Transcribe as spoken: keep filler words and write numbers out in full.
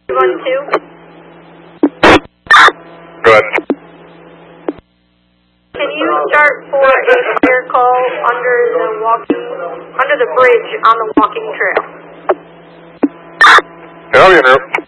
One, two. Go ahead. Can you start for a fire call under the walking, under the bridge on the walking trail? Yeah, I'll be in route.